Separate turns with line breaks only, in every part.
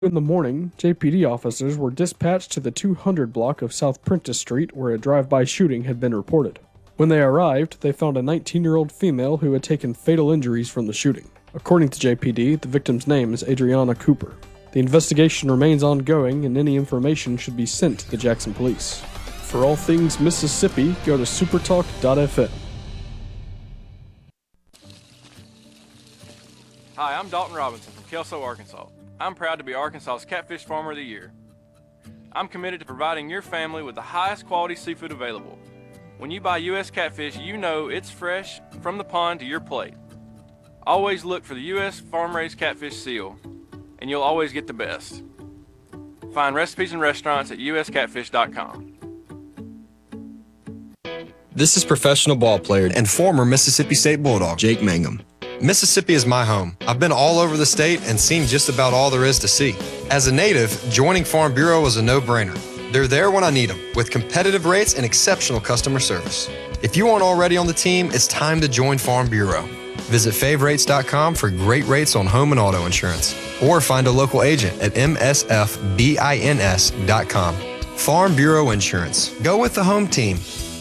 In the morning, JPD officers were dispatched to the 200 block of South Prentice Street where a drive-by shooting had been reported. When they arrived, they found a 19-year-old female who had taken fatal injuries from the shooting. According to JPD, the victim's name is Adriana Cooper. The investigation remains ongoing and any information should be sent to the Jackson Police. For all things Mississippi, go to supertalk.fm.
Hi, I'm Dalton Robinson from Kelso, Arkansas. I'm proud to be Arkansas's Catfish Farmer of the Year. I'm committed to providing your family with the highest quality seafood available. When you buy U.S. catfish, you know it's fresh from the pond to your plate. Always look for the U.S. farm-raised catfish seal, and you'll always get the best. Find recipes and restaurants at uscatfish.com.
This is professional ball player and former Mississippi State Bulldog, Jake Mangum. Mississippi is my home. I've been all over the state and seen just about all there is to see. As a native, joining Farm Bureau was a no-brainer. They're there when I need them, with competitive rates and exceptional customer service. If you aren't already on the team, it's time to join Farm Bureau. Visit favrates.com for great rates on home and auto insurance, or find a local agent at msfbins.com. Farm Bureau Insurance. Go with the home team.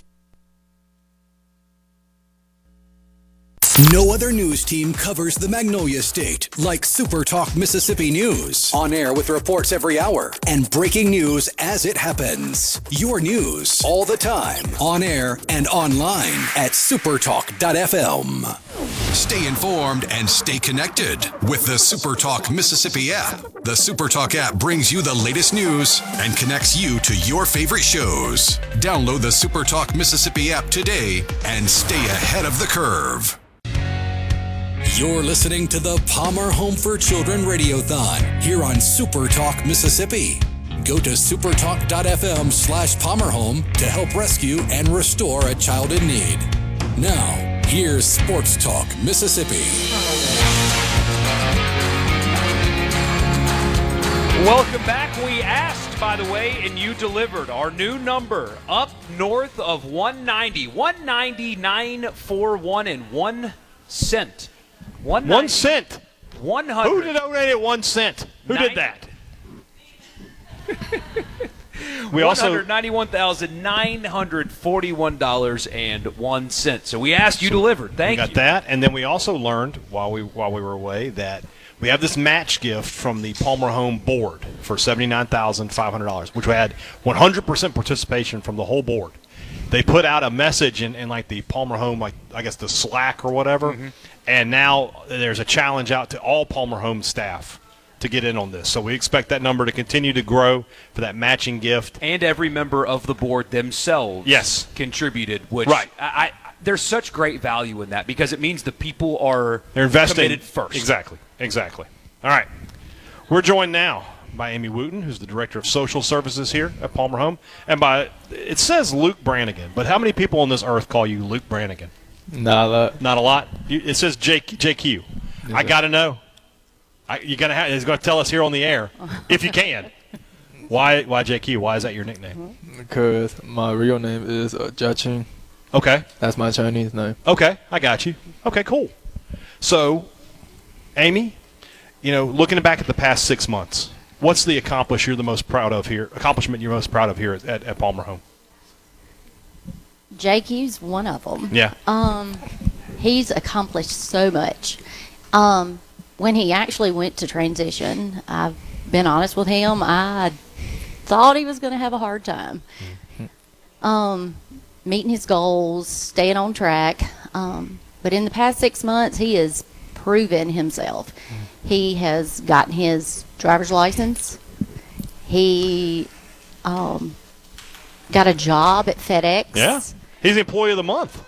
No other news team covers the Magnolia State like SuperTalk Mississippi News. On air with reports every hour and breaking news as it happens. Your news all the time. On air and online at supertalk.fm. Stay informed and stay connected with the SuperTalk Mississippi app. The SuperTalk app brings you the latest news and connects you to your favorite shows. Download the SuperTalk Mississippi app today and stay ahead of the curve. You're listening to the Palmer Home for Children Radiothon here on SuperTalk Mississippi. Go to supertalk.fm/PalmerHome to help rescue and restore a child in need. Now, here's Sports Talk Mississippi.
Welcome back. We asked, by the way, and you delivered our new number up north of 190, 199.41 and 1 cent.
1 cent.
100.
Who donated 1 cent? Who did that? We also
$191,941.01. So we asked, you delivered. Thank you.
We got that, and then we also learned while we were away that we have this match gift from the Palmer Home board for $79,500, which we had 100% participation from the whole board. They put out a message in like the Palmer Home, like I guess the Slack or whatever, and now there's a challenge out to all Palmer Home staff to get in on this. So we expect that number to continue to grow for that matching gift.
And every member of the board themselves contributed, which I there's such great value in that because it means the people are committed first.
Exactly. All right. We're joined now by Amy Wooten, who's the Director of Social Services here at Palmer Home. And it says Luke Brannigan, but how many people on this earth call you Luke Brannigan?
Not a lot.
Not a lot? It says JQ. I got to know. He's going to tell us here on the air, if you can. Why JQ? Why is that your nickname?
Because my real name is Jiaqing.
Okay.
That's my Chinese name.
Okay, I got you. Okay, cool. So, Amy, looking back at the past 6 months, what's the accomplishment you're most proud of here at Palmer Home?
JQ's one of them.
Yeah.
He's accomplished so much. When he actually went to transition, I've been honest with him, I thought he was going to have a hard time. Meeting his goals, staying on track. But in the past 6 months, he has proven himself. He has gotten his driver's license. He got a job at FedEx.
Yeah. He's Employee of the Month.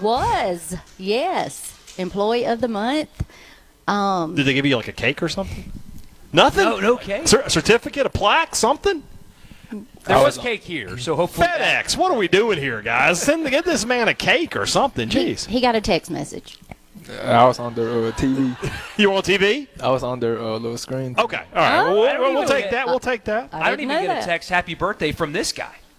Yes. Employee of the Month.
Did they give you like a cake or something? Nothing?
No cake.
A certificate, a plaque, something?
There was cake here, so hopefully.
FedEx, what are we doing here, guys? Get this man a cake or something. Jeez.
He got a text message.
I was on their TV.
You were on TV?
I was on their little screen.
Okay. All right. We'll take that. We'll take that.
I don't even get a text, happy birthday, from this guy.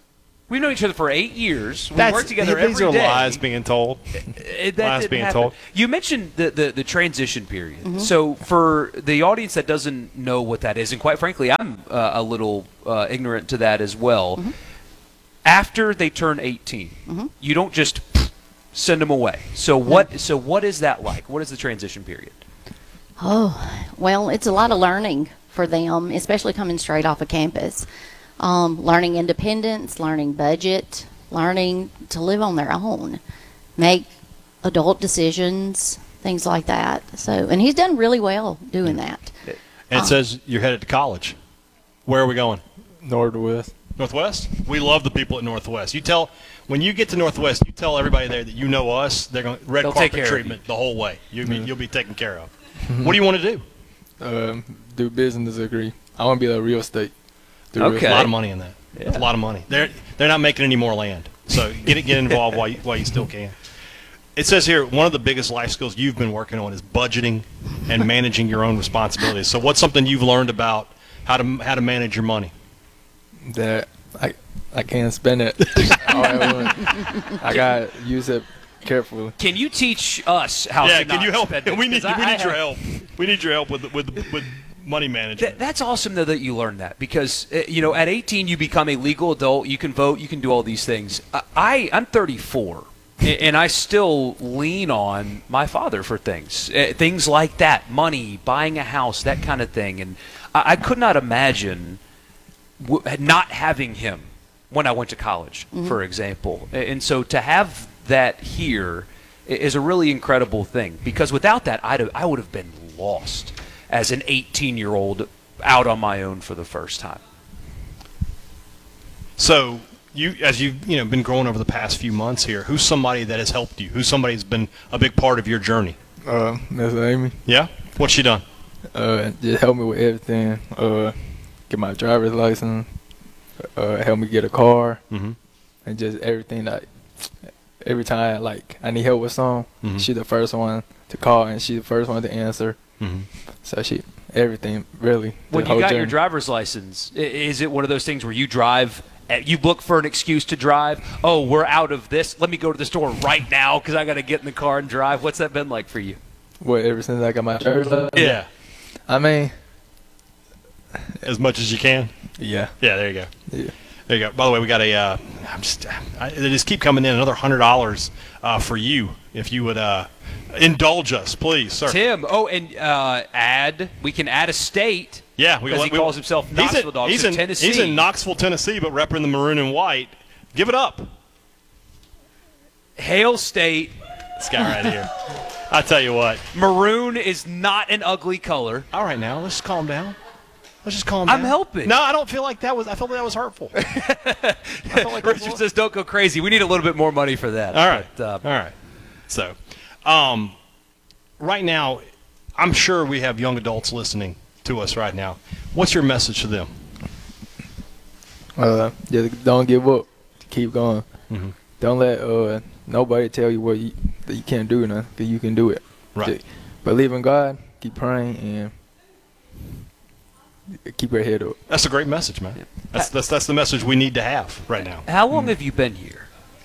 We've known each other for 8 years. We work together every day.
These are lies being told.
Lies being told. You mentioned the transition period. So for the audience that doesn't know what that is, and quite frankly, I'm a little ignorant to that as well. After they turn 18, you don't just send them away. So what is that like? What is the transition period?
Oh, well, it's a lot of learning for them, especially coming straight off of campus. Learning independence, learning budget, learning to live on their own, make adult decisions, things like that. So, and he's done really well doing that.
And it says you're headed to college. Where are we going?
Northwest.
Northwest? We love the people at Northwest. When you get to Northwest, you tell everybody there that you know us. They're going red carpet treatment the whole way. You'll be taken care of. What do you want to do?
Do business degree. I want to be a real estate.
Okay. A lot of money in that. Yeah. That's a lot of money. They're not making any more land. So get involved while you still can. It says here one of the biggest life skills you've been working on is budgeting and managing your own responsibilities. So what's something you've learned about how to manage your money?
That I can't spend it all at once. I gotta use it carefully.
Can you teach us how to
can you help?
spend it?
We need your help. We need your help with money management.
That's awesome, though, that you learned that because, at 18, you become a legal adult. You can vote. You can do all these things. I'm 34, and I still lean on my father for things like that, money, buying a house, that kind of thing. And I could not imagine not having him when I went to college, for example. And so to have that here is a really incredible thing because without that, I would have been lost as an 18-year-old out on my own for the first time.
So as you've been growing over the past few months here, who's somebody that has helped you? Who's somebody that's been a big part of your journey?
Miss Amy.
Yeah? What's she done?
Just help me with everything. Get my driver's license. Help me get a car. And just everything that. Every time I need help with something, she's the first one to call and she's the first one to answer. So everything really.
When you got your driver's license, is it one of those things where you drive, you look for an excuse to drive? Oh, we're out of this. Let me go to the store right now because I got to get in the car and drive. What's that been like for you?
What, ever since I got my driver's license?
Yeah.
I mean,
as much as you can.
Yeah.
Yeah. There you go.
Yeah.
There you go. By the way, we got they just keep coming in, another $100 for you if you would indulge us, please, sir.
Tim. Oh, and we can add a state.
Yeah,
because he calls himself Knoxville Dog.
He's in
Tennessee.
He's in Knoxville, Tennessee, but repping the maroon and white. Give it up.
Hail State.
This guy right here. I tell you what,
maroon is not an ugly color.
All right, now let's calm down. Let's just calm down.
I'm helping.
No, I don't feel like that was. I felt like that was hurtful.
Richard says, "Don't go crazy. We need a little bit more money for that."
All right.
But,
all right. So, right now, I'm sure we have young adults listening to us right now. What's your message to them?
Just don't give up. Keep going. Don't let nobody tell you that you can't do nothing. That you can do it.
Right.
Just believe in God. Keep praying and. Keep your head up.
That's a great message, man. That's the message we need to have right now.
How long have you been here?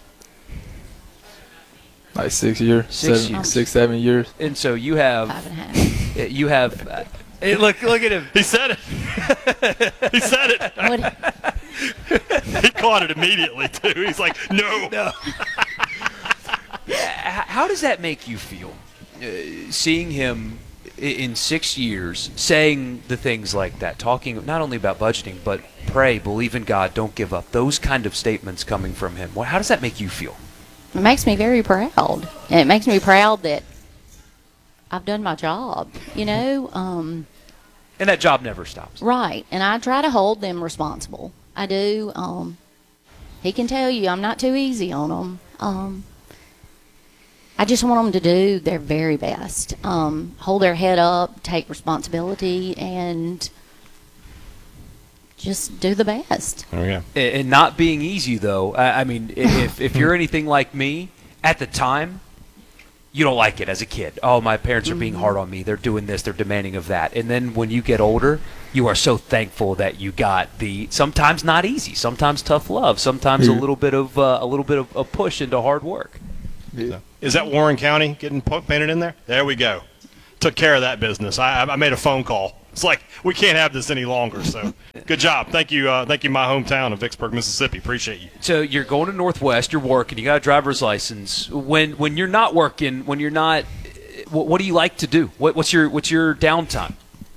Like 6 years. 7 years.
And so you have
5.5.
You have look at him.
He said it. He said it. He caught it immediately too. He's like, no.
How does that make you feel? Seeing him in 6 years, saying the things like that, talking not only about budgeting, but pray, believe in God, don't give up. Those kind of statements coming from him. How does that make you feel?
It makes me very proud. And it makes me proud that I've done my job, And
that job never stops.
Right. And I try to hold them responsible. I do. He can tell you I'm not too easy on them. I just want them to do their very best. Hold their head up, take responsibility, and just do the best.
There we go.
And not being easy, though. I mean, if you're anything like me, at the time, you don't like it as a kid. Oh, my parents are being hard on me. They're doing this. They're demanding of that. And then when you get older, you are so thankful that you got the sometimes not easy, sometimes tough love, sometimes a little bit of a push into hard work.
Yeah.
Is that Warren County getting painted in there? There we go. Took care of that business. I made a phone call. It's like, we can't have this any longer. So good job. Thank you, my hometown of Vicksburg, Mississippi. Appreciate you.
So you're going to Northwest, you're working, you got a driver's license. When you're not working, when you're not, what do you like to do? What's your downtime?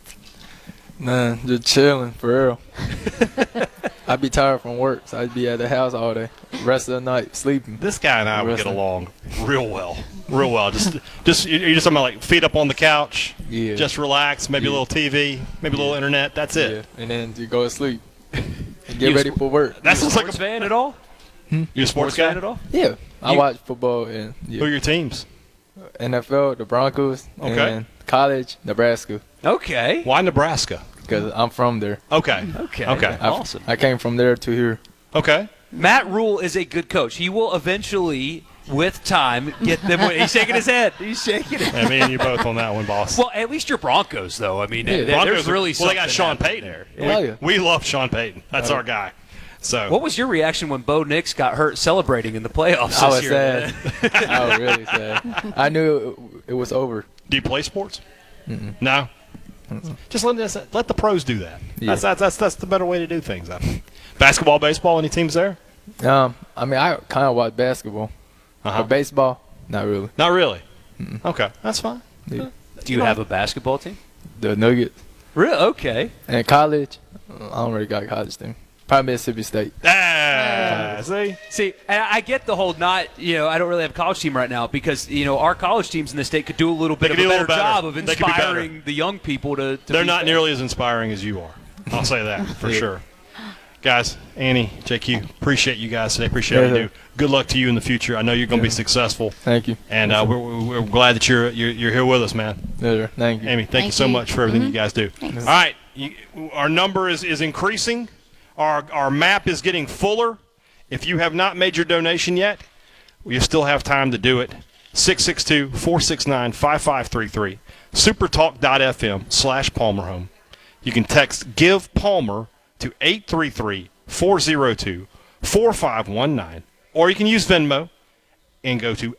Nah, just chilling for real. I'd be tired from work, so I'd be at the house all day, rest of the night sleeping.
This guy and I would get
Wrestling.
along real well. Just you're just talking about like feet up on the couch,
Yeah.
just relax, maybe a little TV, maybe a little internet. That's it.
Yeah, and then you go to sleep and
You
get ready for work.
That's just like
Sports fan at all?
you a sports guy
fan at all?
Yeah, I
You-
watch football and
Who are your teams?
NFL, the Broncos,
Okay.
and college, Nebraska,
Okay.
Why Nebraska?
because I'm from there.
Okay.
Okay.
Okay.
Awesome.
I came from there to here.
Okay.
Matt Rule is a good coach. He will eventually, with time, get them. He's shaking his head. He's shaking it.
Yeah, me and you both on that one, boss.
Well, at least your Broncos, though. I mean,
Yeah.
there's
Broncos are-
really
well, they got
something
Sean
happening
Payton
there.
Oh, yeah.
We love Sean Payton. That's our guy. So
What was your reaction when Bo Nix got hurt celebrating in the playoffs
I
this
was
year?
sad. I was really sad. I knew it was over.
do you play sports? No. Just let the pros do that.
Yeah.
That's the better way to do things. I think. Basketball, baseball, any teams there?
I mean, I kind of watch basketball,
Uh-huh.
but baseball, not really.
Not really. Okay, that's fine.
Yeah.
Do you have a basketball team?
The Nuggets
Really? Okay.
and college. I don't really got a college team. Probably Mississippi State.
See?
See, and I get the whole I don't really have a college team right now because, our college teams in the state could do a little bit
They
of
could
a
do a
better
little better.
job of
They could be better.
inspiring the young people to
They're
be
not
fair.
nearly as inspiring as you are. I'll say that for sure. Guys, Annie, JQ, appreciate you guys today. Appreciate what you do. Good luck to you in the future. I know you're going to be successful.
Thank you.
And we're glad that you're here with us, man.
Yeah, thank you.
Amy, thank you
Thank
so
you.
much for everything you guys do.
Thanks.
All right, our number is increasing. Our map is getting fuller. If you have not made your donation yet, you still have time to do it. 662-469-5533. supertalk.fm/PalmerHome. You can text Give Palmer to 833-402-4519. Or you can use Venmo and go to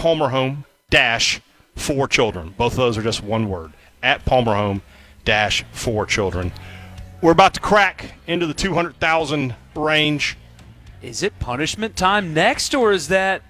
@PalmerHome-4Children. Both of those are just one word. @PalmerHome-4Children. We're about to crack into the 200,000 range.
Is it punishment time next, or is that?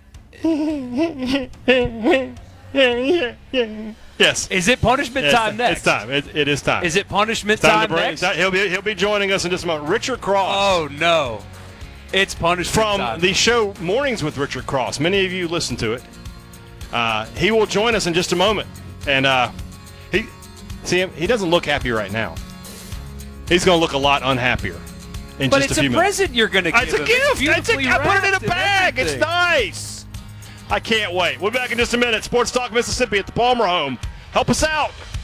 Yes.
Is it punishment
Yes,
time next?
It's time. It is time.
Is it punishment
It's
time
to bring,
next?
He'll be joining us in just a moment. Richard Cross.
Oh no, it's punishment
From
time.
the show Mornings with Richard Cross. Many of you listen to it. He will join us in just a moment. And he doesn't look happy right now. He's going to look a lot unhappier in
but
just
it's
a few
a
minutes.
present you're going to give
It's a
him.
gift.
beautifully
I put it in a
wrapped and
bag. It's
everything.
nice. I can't wait. We'll be back in just a minute. Sports Talk Mississippi at the Palmer Home. Help us out.